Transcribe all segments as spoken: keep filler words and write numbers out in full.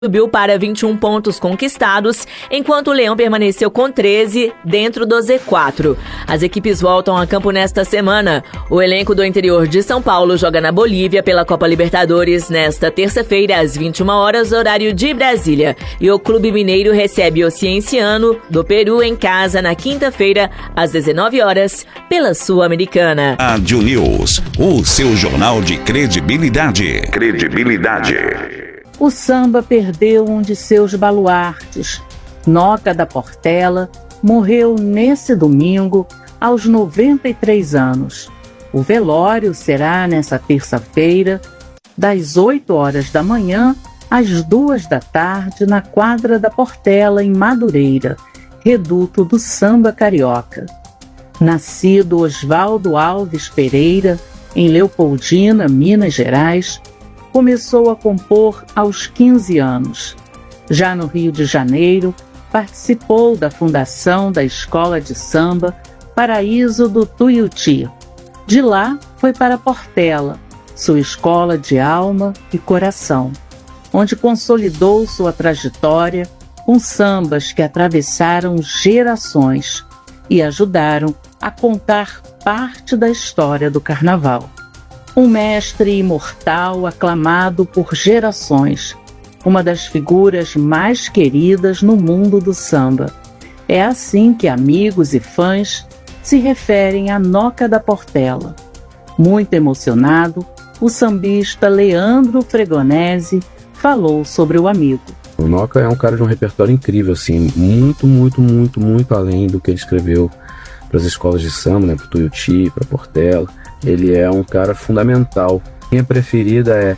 subiu para vinte e um pontos conquistados, enquanto o Leão permaneceu com treze dentro do Z quatro. As equipes voltam a campo nesta semana. O elenco do interior de São Paulo joga na Bolívia pela Copa Libertadores nesta terça-feira às vinte e uma horas, horário de Brasília. E o Clube Mineiro recebe o Cienciano do Peru em casa na quinta-feira às dezenove horas pela Sul-Americana. Rádio News, o seu jornal de credibilidade. Credibilidade. O samba perdeu um de seus baluartes. Noca da Portela morreu nesse domingo aos noventa e três anos. O velório será nessa terça-feira, das oito horas da manhã às duas da tarde, na quadra da Portela, em Madureira, reduto do samba carioca. Nascido Oswaldo Alves Pereira, em Leopoldina, Minas Gerais, começou a compor aos quinze anos. Já no Rio de Janeiro, participou da fundação da Escola de Samba Paraíso do Tuiuti. De lá, foi para Portela, sua escola de alma e coração, onde consolidou sua trajetória com sambas que atravessaram gerações e ajudaram a contar parte da história do carnaval. Um mestre imortal aclamado por gerações, uma das figuras mais queridas no mundo do samba. É assim que amigos e fãs se referem a Noca da Portela. Muito emocionado, o sambista Leandro Fregonese falou sobre o amigo. O Noca é um cara de um repertório incrível, assim, muito, muito, muito, muito além do que ele escreveu para as escolas de samba, né, para o Tuiuti, para Portela. Ele é um cara fundamental. Minha preferida é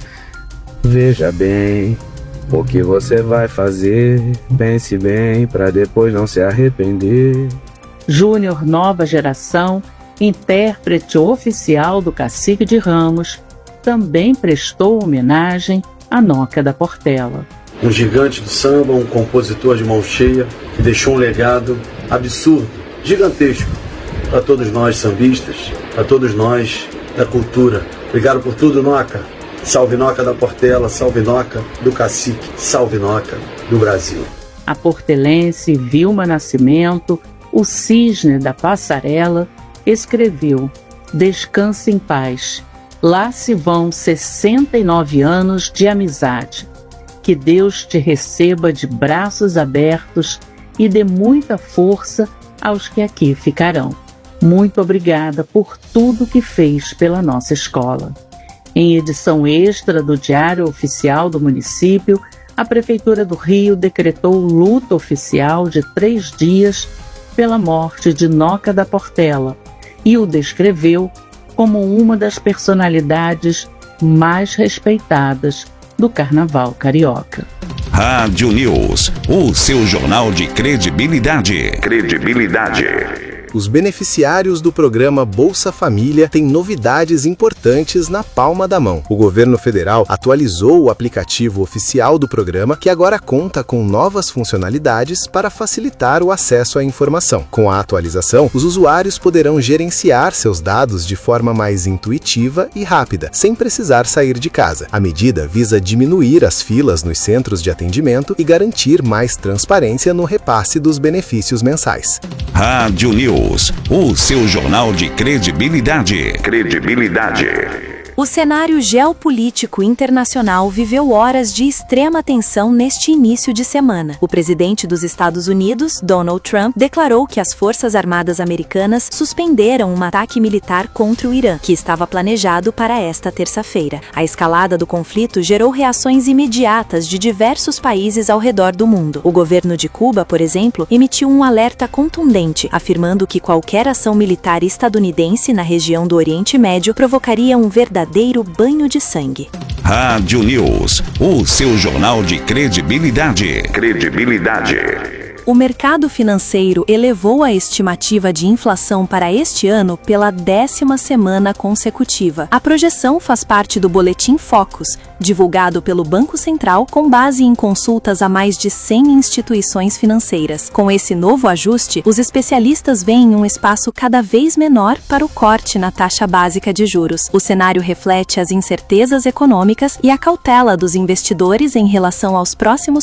Veja bem o que você vai fazer, pense bem para depois não se arrepender. Júnior Nova Geração, intérprete oficial do Cacique de Ramos, também prestou homenagem à Noca da Portela. Um gigante do samba, um compositor de mão cheia, que deixou um legado absurdo, gigantesco, para todos nós sambistas, para todos nós da cultura. Obrigado por tudo, Noca. Salve Noca da Portela, salve Noca do Cacique, salve Noca do Brasil. A portelense Vilma Nascimento, o cisne da passarela, escreveu: Descanse em paz. Lá se vão sessenta e nove anos de amizade. Que Deus te receba de braços abertos e dê muita força aos que aqui ficarão. Muito obrigada por tudo que fez pela nossa escola. Em edição extra do Diário Oficial do município, a Prefeitura do Rio decretou luto oficial de três dias pela morte de Noca da Portela e o descreveu como uma das personalidades mais respeitadas do Carnaval Carioca. Rádio News, o seu jornal de credibilidade. Credibilidade. Os beneficiários do programa Bolsa Família têm novidades importantes na palma da mão. O governo federal atualizou o aplicativo oficial do programa, que agora conta com novas funcionalidades para facilitar o acesso à informação. Com a atualização, os usuários poderão gerenciar seus dados de forma mais intuitiva e rápida, sem precisar sair de casa. A medida visa diminuir as filas nos centros de atendimento e garantir mais transparência no repasse dos benefícios mensais. Rádio News, o seu jornal de credibilidade. Credibilidade. O cenário geopolítico internacional viveu horas de extrema tensão neste início de semana. O presidente dos Estados Unidos, Donald Trump, declarou que as Forças Armadas Americanas suspenderam um ataque militar contra o Irã, que estava planejado para esta terça-feira. A escalada do conflito gerou reações imediatas de diversos países ao redor do mundo. O governo de Cuba, por exemplo, emitiu um alerta contundente, afirmando que qualquer ação militar estadunidense na região do Oriente Médio provocaria um verdadeiro verdadeiro banho de sangue. Rádio News, o seu jornal de credibilidade. Credibilidade. O mercado financeiro elevou a estimativa de inflação para este ano pela décima semana consecutiva. A projeção faz parte do Boletim Focus, divulgado pelo Banco Central com base em consultas a mais de cem instituições financeiras. Com esse novo ajuste, os especialistas veem um espaço cada vez menor para o corte na taxa básica de juros. O cenário reflete as incertezas econômicas e a cautela dos investidores em relação aos próximos